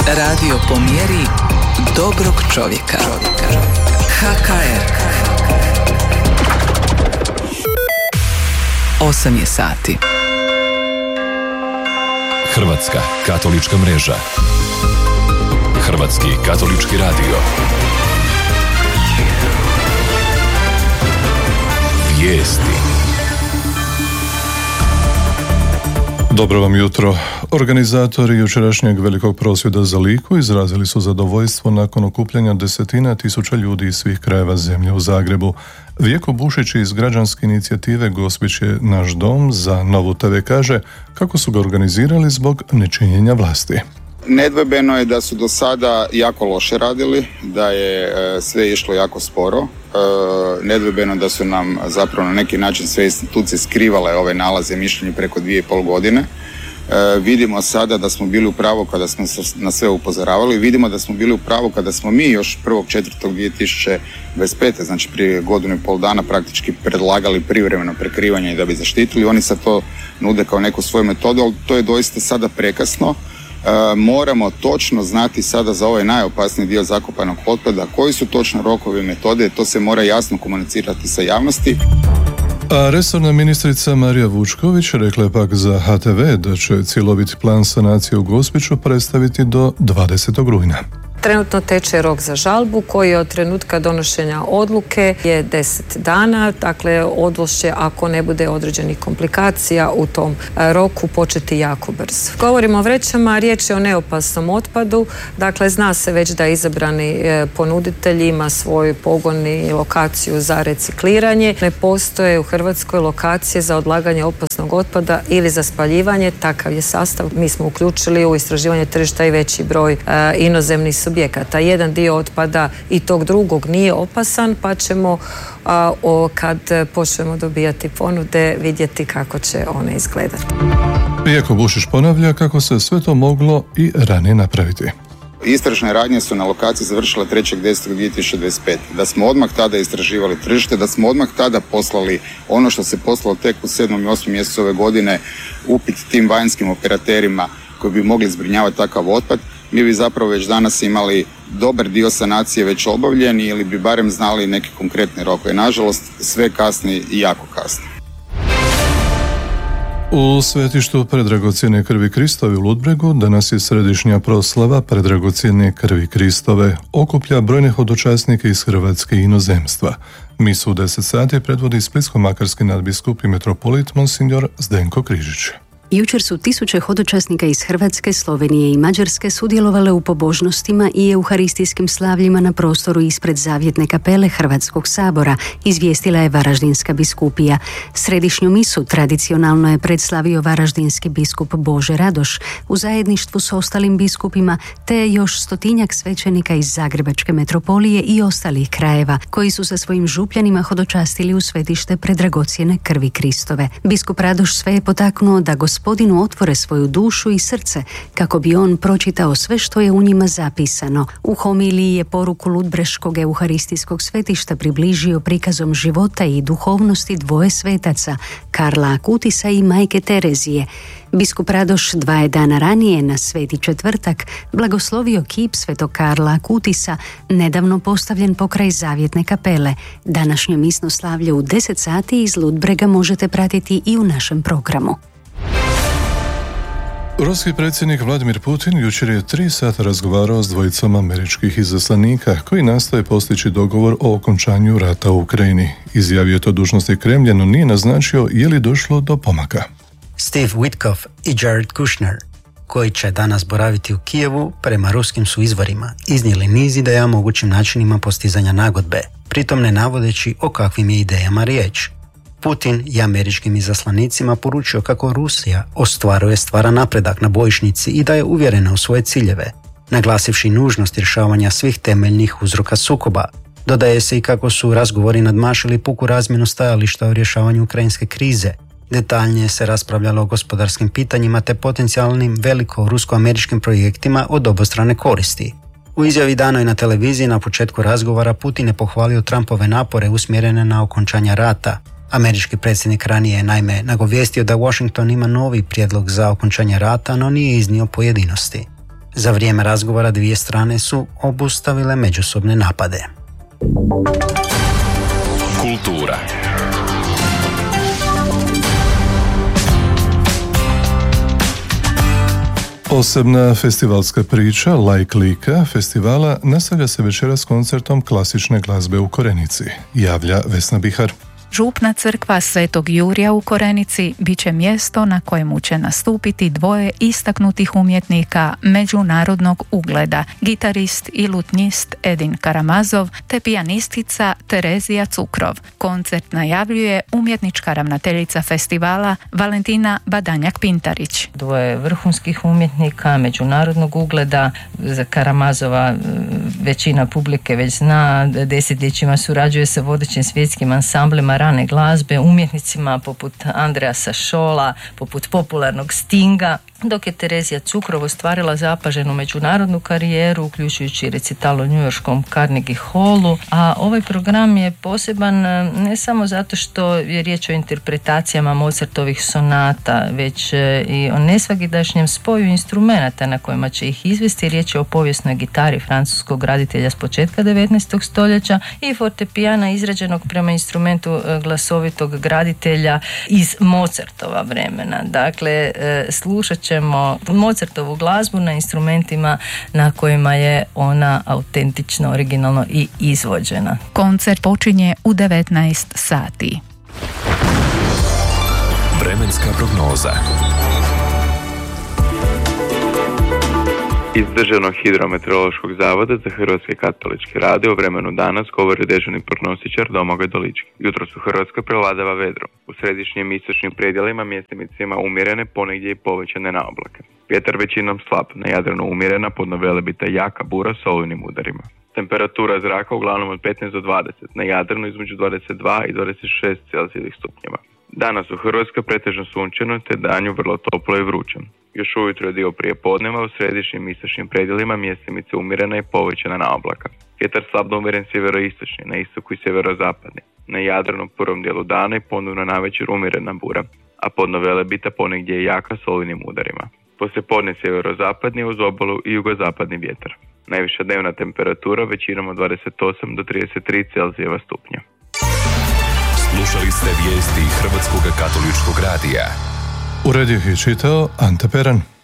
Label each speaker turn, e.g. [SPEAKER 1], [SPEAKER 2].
[SPEAKER 1] Radio po mjeri dobrog čovjeka. HKR. 8 je sati.
[SPEAKER 2] Hrvatska katolička mreža. Hrvatski katolički radio. Vijesti.
[SPEAKER 3] Dobro vam jutro. Organizatori jučerašnjeg velikog prosvjeda za Liku izrazili su zadovoljstvo nakon okupljanja desetina tisuća ljudi iz svih krajeva zemlje u Zagrebu. Vjeko Bušić iz građanske inicijative Gospić je naš dom za Novu TV kaže kako su ga organizirali zbog nečinjenja vlasti.
[SPEAKER 4] Nedvojbeno je da su do sada jako loše radili, da je sve išlo jako sporo. Nedvojbeno da su nam zapravo na neki način sve institucije skrivale ove nalaze i mišljenje preko 2,5 godine. Vidimo sada da smo bili u pravu kada smo na sve upozoravali. Vidimo da smo bili u pravu kada smo mi još 1.4.2025. znači prije 1,5 dana praktički predlagali privremeno prekrivanje i da bi zaštitili. Oni sad to nude kao neku svoju metodu, ali to je doista sada prekasno. Moramo točno znati sada za ovaj najopasniji dio zakopanog otpada koji su točno rokovi i metode, to se mora jasno komunicirati sa javnosti.
[SPEAKER 3] A resorna ministrica Marija Vučković rekla je pak za HTV da će cjeloviti plan sanacije u Gospiću predstaviti do 20. rujna.
[SPEAKER 5] Trenutno teče rok za žalbu koji od trenutka donošenja odluke je 10 dana. Dakle, odvoz će, ako ne bude određenih komplikacija u tom roku, početi jako brzo. Govorimo o vrećama, riječ je o neopasnom otpadu. Dakle, zna se već da izabrani ponuditelj ima svoj pogon i lokaciju za recikliranje. Ne postoje u Hrvatskoj lokacije za odlaganje opasnog otpada ili za spaljivanje. Takav je sastav. Mi smo uključili u istraživanje tržišta i veći broj inozemnih subjekata. Jedan dio otpada i tog drugog nije opasan, pa ćemo kad počnemo dobijati ponude vidjeti kako će one izgledati.
[SPEAKER 3] Vjeko Bušić ponavlja kako se sve to moglo i ranije napraviti.
[SPEAKER 4] Istražne radnje su na lokaciji završile 3.10.2025. Da smo odmah tada istraživali tržište, da smo odmah tada poslali ono što se poslalo tek u 7. i 8. mjesecu ove godine, upit tim vanjskim operaterima koji bi mogli zbrinjavati takav otpad, mi bi zapravo već danas imali dobar dio sanacije već obavljen ili bi barem znali neke konkretne rokove. Nažalost, sve kasni i jako kasni.
[SPEAKER 3] U svetištu Predragocjene krvi Kristove u Ludbregu danas je središnja proslava Predragocjene krvi Kristove. Okuplja brojne hodočasnike iz Hrvatske i inozemstva. Misu u 10 sati predvodi splitsko-makarski nadbiskup i metropolit Monsignor Zdenko Križić.
[SPEAKER 6] Jučer su tisuće hodočasnika iz Hrvatske, Slovenije i Mađarske sudjelovale u pobožnostima i euharistijskim slavljima na prostoru ispred Zavjetne kapele Hrvatskog sabora, izvijestila je Varaždinska biskupija. Središnju misu tradicionalno je predslavio varaždinski biskup Bože Radoš u zajedništvu s ostalim biskupima te još 100-tinjak svećenika iz Zagrebačke metropolije i ostalih krajeva koji su sa svojim župljanima hodočastili u svetište Predragocjene krvi Kristove. Biskup Radoš sve je potaknuo da Gospodinu otvore svoju dušu i srce kako bi on pročitao sve što je u njima zapisano. U homiliji je poruku Ludbreškog euharistijskog svetišta približio prikazom života i duhovnosti dvoje svetaca, Karla Akutisa i Majke Terezije. Biskup Radoš 2 dana ranije na Sveti četvrtak blagoslovio kip svetog Karla Akutisa, nedavno postavljen pokraj Zavjetne kapele. Današnje misno slavlje u 10 sati iz Ludbrega možete pratiti i u našem programu.
[SPEAKER 3] Ruski predsjednik Vladimir Putin jučer je 3 sata razgovarao s dvojicom američkih izaslanika koji nastoje postići dogovor o okončanju rata u Ukrajini. Izjavio to dužnosti Kremlja, no nije naznačio je li došlo do pomaka.
[SPEAKER 7] Steve Witkoff i Jared Kushner, koji će danas boraviti u Kijevu, prema ruskim su izvorima iznijeli niz ideja o mogućim načinima postizanja nagodbe, pritom ne navodeći o kakvim je idejama riječ. Putin je američkim izaslanicima poručio kako Rusija stvara napredak na bojišnici i da je uvjerena u svoje ciljeve, naglasivši nužnost rješavanja svih temeljnih uzroka sukoba. Dodaje se i kako su razgovori nadmašili puku razmjenu stajališta o rješavanju ukrajinske krize. Detaljnije se raspravljalo o gospodarskim pitanjima te potencijalnim veliko-rusko-američkim projektima od obostrane koristi. U izjavi danoj na televiziji na početku razgovora Putin je pohvalio Trumpove napore usmjerene na okončanje rata. Američki predsjednik ranije je naime nagovijestio da Washington ima novi prijedlog za okončanje rata, no nije iznio pojedinosti. Za vrijeme razgovora dvije strane su obustavile međusobne napade.
[SPEAKER 2] Kultura.
[SPEAKER 3] Posebna festivalska priča Like Lika festivala nastavlja se večeras koncertom klasične glazbe u Korenici, javlja Vesna Bihar.
[SPEAKER 8] Župna crkva Svetog Jurija u Korenici bit će mjesto na kojemu će nastupiti dvoje istaknutih umjetnika međunarodnog ugleda, gitarist i lutnjist Edin Karamazov te pijanistica Terezija Cukrov. Koncert najavljuje umjetnička ravnateljica festivala Valentina Badanjak-Pintarić.
[SPEAKER 9] Dvoje vrhunskih umjetnika međunarodnog ugleda. Za Karamazova većina publike već zna, desetljećima surađuje sa vodećim svjetskim ansamblima rane glazbe, umjetnicima poput Andreasa Scholla, poput popularnog Stinga, dok je Terezija Cukrov ostvarila zapaženu međunarodnu karijeru, uključujući recital u njujorškom Carnegie Hallu, a ovaj program je poseban ne samo zato što je riječ o interpretacijama Mozartovih sonata, već i o nesvakidašnjem spoju instrumenata na kojima će ih izvesti. Riječ je o povijesnoj gitari francuskog graditelja s početka 19. stoljeća i fortepijana izrađenog prema instrumentu glasovitog graditelja iz Mozartova vremena. Dakle, slušat ćemo Mozartovu glazbu na instrumentima na kojima je ona autentično, originalno i izvođena.
[SPEAKER 8] Koncert počinje u 19 sati.
[SPEAKER 2] Vremenska prognoza.
[SPEAKER 10] Iz Državnog hidrometeorološkog zavoda za Hrvatski katolički radio o vremenu danas govori dežurni prognostičar Domagoj Dolički. Jutros u Hrvatskoj prevladava vedro. U središnjim i istočnim predjelima mjestimicima umjerene, ponegdje i povećane na oblake. Vjetar većinom slab, na Jadranu umjerena, podno Velebita jaka bura s olujnim udarima. Temperatura zraka uglavnom od 15 do 20, na Jadranu između 22 i 26 celzijevih stupnjeva. Danas u Hrvatskoj pretežno sunčano te danju vrlo toplo i vruće. Još ujutro je dio prije podneva u središnjim i istočnim predjelima mjestimice umjerena i povećana na oblaka. Vjetar slabno umjeren sjeveroistočni, na istoku i sjeverozapadni. Na Jadranu u prvom dijelu dana i ponovno navečer umjerena bura, a podno Velebita ponegdje je jaka s olujnim udarima. Poslije podne sjeverozapadni uz obalu i jugozapadni vjetar. Najviša dnevna temperatura većinom od 28 do 33 celzijeva stupnja.
[SPEAKER 2] Slušali ste vijesti Hrvatskog katoličkog radija.
[SPEAKER 3] Uredio ih je čitao Ante Peran.